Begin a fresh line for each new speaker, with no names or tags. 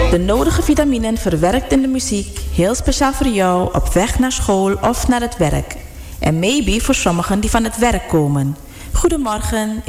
De nodige vitaminen verwerkt in de muziek, heel speciaal voor jou op weg naar school of naar het werk. En maybe voor sommigen die van het werk komen. Goedemorgen,